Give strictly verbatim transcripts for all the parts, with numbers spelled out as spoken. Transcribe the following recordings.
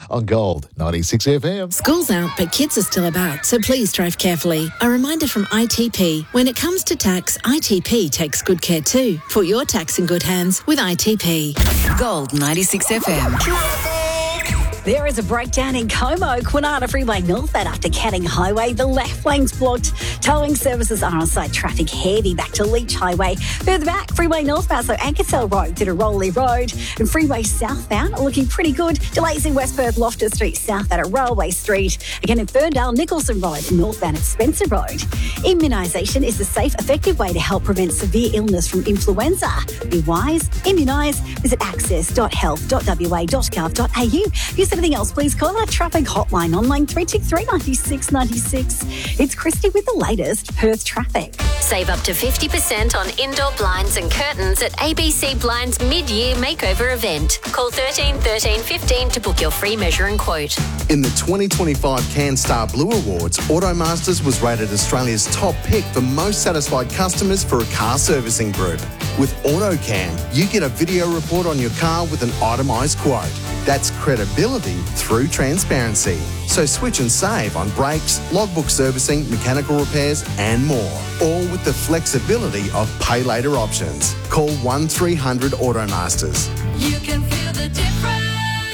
on Gold ninety-six F M. School's out, but kids are still about, so please drive carefully. A reminder from I T P. When it comes to tax, I T P takes good care too. Put your tax in good hands with I T P. Gold ninety-six F M. There is a breakdown in Como, Kwinana Freeway northbound after Canning Highway. The left lane's blocked. Towing services are on site. Traffic heavy back to Leach Highway. Further back, Freeway northbound, so Ankersell Road to Rolly Road. And Freeway southbound are looking pretty good. Delays in West Perth, Loftus Street, southbound at Railway Street. Again in Ferndale, Nicholson Road, northbound at Spencer Road. Immunisation is the safe, effective way to help prevent severe illness from influenza. Be wise, immunise. Visit access dot health dot w a dot gov dot a u. Use anything else, please call our traffic hotline on line three two three, nine six nine six. It's Christy with the latest Perth traffic. Save up to fifty percent on indoor blinds and curtains at A B C Blinds mid-year makeover event. Call thirteen thirteen fifteen to book your free measure and quote. In the twenty twenty-five CanStar Blue Awards, Automasters was rated Australia's top pick for most satisfied customers for a car servicing group. With AutoCam, you get a video report on your car with an itemised quote. That's credibility through transparency. So switch and save on brakes, logbook servicing, mechanical repairs and more. All with the flexibility of pay later options. Call one three hundred Automasters. You can feel the difference.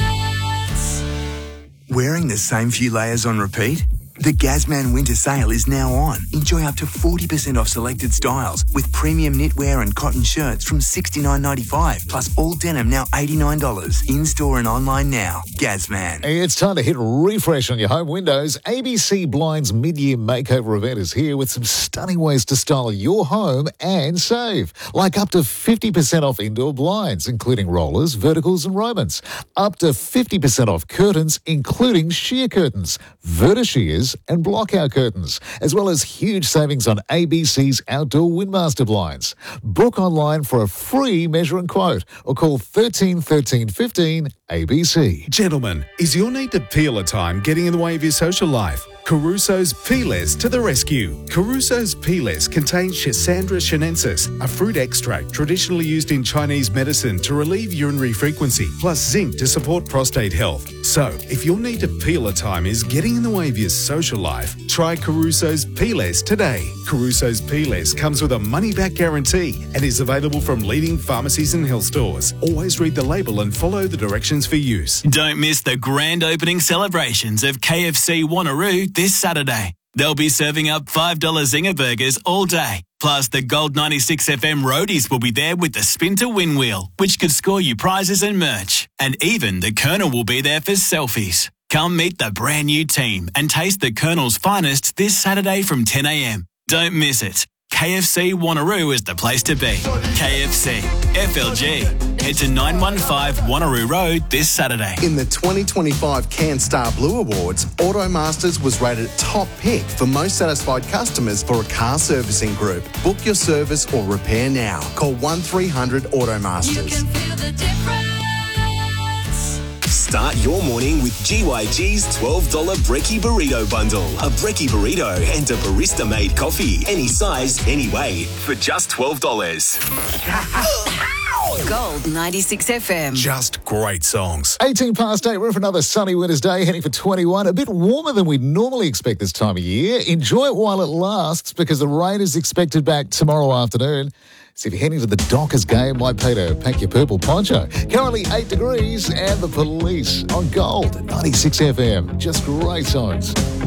Wearing the same few layers on repeat? The Gazman Winter Sale is now on. Enjoy up to forty percent off selected styles with premium knitwear and cotton shirts from sixty-nine ninety-five, plus all denim now eighty-nine dollars. In-store and online now. Gazman. It's time to hit refresh on your home windows. A B C Blinds mid-year makeover event is here with some stunning ways to style your home and save. Like up to fifty percent off indoor blinds, including rollers, verticals and Romans. Up to fifty percent off curtains, including sheer curtains, vertishears and blockout curtains, as well as huge savings on A B C's outdoor Windmaster blinds. Book online for a free measure and quote or call thirteen thirteen fifteen A B C. Gentlemen, is your need to peel a time getting in the way of your social life? Caruso's Peelers to the rescue. Caruso's Peelers contains Schisandra chinensis, a fruit extract traditionally used in Chinese medicine to relieve urinary frequency, plus zinc to support prostate health. So, if your need to peel a time is getting in the way of your social life, try Caruso's Peelers today. Caruso's Peelers comes with a money-back guarantee and is available from leading pharmacies and health stores. Always read the label and follow the directions for use. Don't miss the grand opening celebrations of K F C Wanneroo this Saturday. They'll be serving up five dollar Zinger burgers all day. Plus, the Gold ninety-six F M roadies will be there with the Spin to Win wheel, which could score you prizes and merch. And even the Colonel will be there for selfies. Come meet the brand new team and taste the Colonel's finest this Saturday from ten a m. Don't miss it. K F C Wanneroo is the place to be. K F C, F L G. Head to nine one five Wanneroo Road this Saturday. In the twenty twenty-five CanStar Blue Awards, Automasters was rated top pick for most satisfied customers for a car servicing group. Book your service or repair now. Call one three hundred Automasters. You can feel the difference. Start your morning with G Y G's twelve dollar Brekkie Burrito Bundle. A Brekkie Burrito and a barista-made coffee. Any size, any way, for just twelve dollars. Gold ninety-six F M. Just great songs. eighteen past eight, we're in for another sunny winter's day, heading for twenty-one. A bit warmer than we'd normally expect this time of year. Enjoy it while it lasts because the rain is expected back tomorrow afternoon. So if you're heading to the Dockers game, might pay to pack your purple poncho. Currently eight degrees and the Police on Gold ninety-six F M. Just great songs.